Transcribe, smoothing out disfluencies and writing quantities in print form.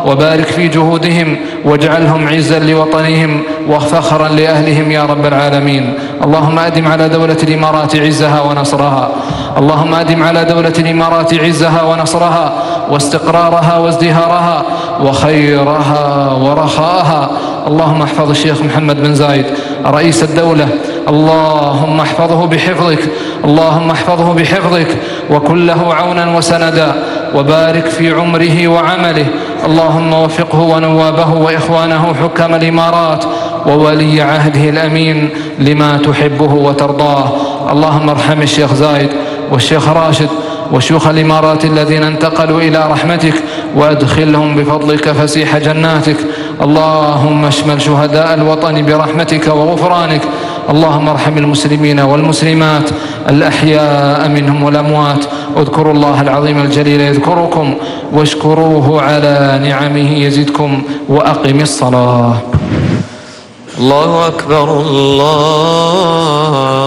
وبارك في جهودهم واجعلهم عزا لوطنهم وفخرا لأهلهم يا رب العالمين. اللهم أدم على دولة الإمارات عزها ونصرها، اللهم أدم على دولة الإمارات عزها ونصرها واستقرارها وازدهارها وخيرها ورخاءها. اللهم احفظ الشيخ محمد بن زايد رئيس الدولة، اللهم احفظه بحفظك، اللهم احفظه بحفظك وكن له عونا وسندا، وبارك في عمره وعمله. اللهم وفقه ونوابه وإخوانه حكام الإمارات وولي عهده الأمين لما تحبه وترضاه. اللهم ارحم الشيخ زايد والشيخ راشد وشيوخ الإمارات الذين انتقلوا إلى رحمتك، وأدخلهم بفضلك فسيح جناتك. اللهم اشمل شهداء الوطن برحمتك وغفرانك. اللهم ارحم المسلمين والمسلمات الأحياء منهم والأموات. اذكروا الله العظيم الجليل يذكركم، واشكروه على نعمه يزدكم، وأقم الصلاة. الله أكبر الله